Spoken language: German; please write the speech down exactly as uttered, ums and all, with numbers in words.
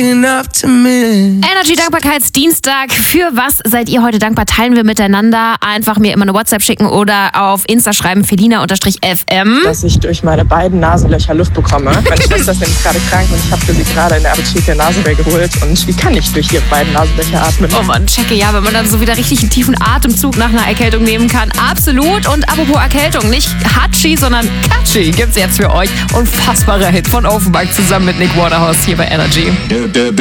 Energy Dankbarkeitsdienstag. Für was seid ihr heute dankbar? Teilen wir miteinander. Einfach mir immer eine WhatsApp schicken oder auf Insta schreiben, Felina-F M. Dass ich durch meine beiden Nasenlöcher Luft bekomme. Meine Schwester ist nämlich gerade krank und ich habe für sie gerade in der Apotheke Nasenweh geholt und sie kann nicht durch ihre beiden Nasenlöcher atmen. Oh man, checke, ja, wenn man dann so wieder richtig einen tiefen Atemzug nach einer Erkältung nehmen kann. Absolut. Und apropos Erkältung, nicht Hatschi, sondern Katschi gibt's jetzt für euch. Unfassbarer Hit von Offenbach zusammen mit Nick Waterhouse hier bei Energy.